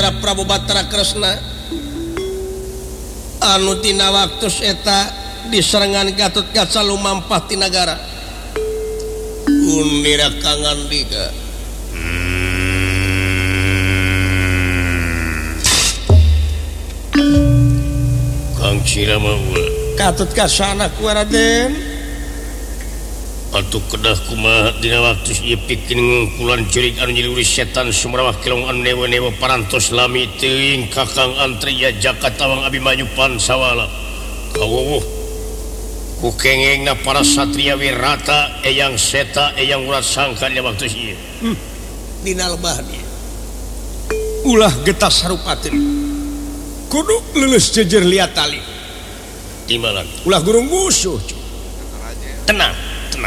Putra Prabu Batara Kresna anu tina waktu eta diserangan Gatotkaca lumampah ti nagara Undira Kangandika Kang Cirama Gatotkaca anak Raden atuh kedah kumaha dina waktu ieu pikeun ngungkulan jurig anu jadi ulis setan sumrawah kilong anu newa-newa parantos lami teuing Kakang Antriya Jaka Tawang Abimanyu Pansawala kawuh ku kengengna para satria wirata eyang seta eyang urat sangka dina waktu ieu dina lebah dia ulah getah sarupateun kudu leuleus jejer liat tali timbalan ulah gurung musuh tenang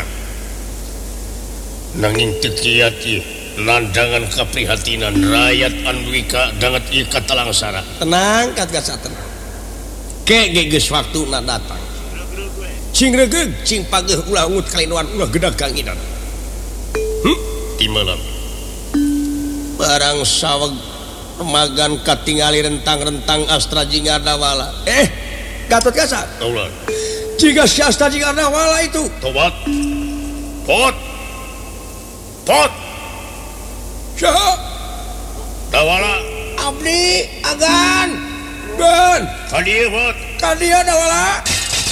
nanging tekiati nandangan kaprihatinan rakyat Andwika danget ieu katalangsara tenang Gatotkaca tenang ke geus waktuna datang cing regeug cing pageuh ulah ungut kalinoan ulah gedag kangidan timeuleuh barang saweg magan katingali rentang-rentang Astra Jingadawala Gatotkaca taulah jika si Astra Jingadawala itu tobat Pot Syaha Dawala Abdi Agan Ben Kadia Pot Kadia Dawala